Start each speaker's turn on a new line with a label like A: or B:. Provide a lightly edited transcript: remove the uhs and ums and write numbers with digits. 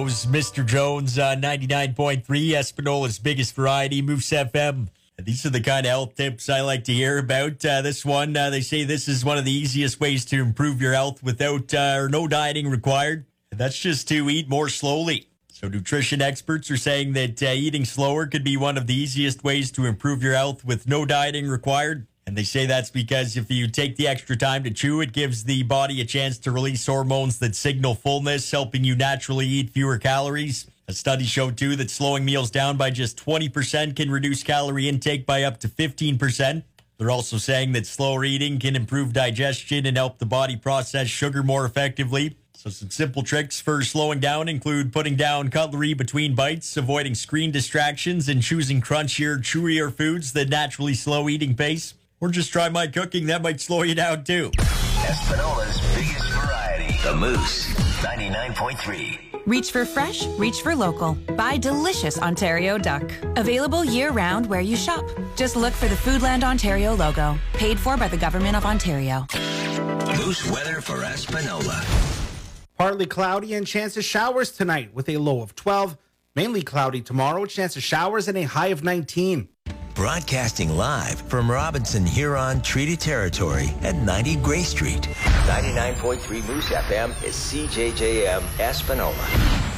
A: Was Mr. Jones, 99.3, Espanola's biggest variety, Moose FM. These are the kind of health tips I like to hear about. This one, they say this is one of the easiest ways to improve your health without or no dieting required. And that's just to eat more slowly. So nutrition experts are saying that eating slower could be one of the easiest ways to improve your health with no dieting required. And they say that's because if you take the extra time to chew, it gives the body a chance to release hormones that signal fullness, helping you naturally eat fewer calories. A study showed, too, that slowing meals down by just 20% can reduce calorie intake by up to 15%. They're also saying that slower eating can improve digestion and help the body process sugar more effectively. So some simple tricks for slowing down include putting down cutlery between bites, avoiding screen distractions, and choosing crunchier, chewier foods that naturally slow eating pace. Or just try my cooking. That might slow you down, too.
B: Espanola's biggest variety. The Moose, 99.3.
C: Reach for fresh, reach for local. Buy delicious Ontario duck. Available year-round where you shop. Just look for the Foodland Ontario logo. Paid for by the Government of Ontario.
B: Moose weather for Espanola.
D: Partly cloudy and chance of showers tonight with a low of 12. Mainly cloudy tomorrow, chance of showers and a high of 19.
B: Broadcasting live from Robinson Huron Treaty Territory at 90 Gray Street. 99.3 Moose FM is CJJM Espanola.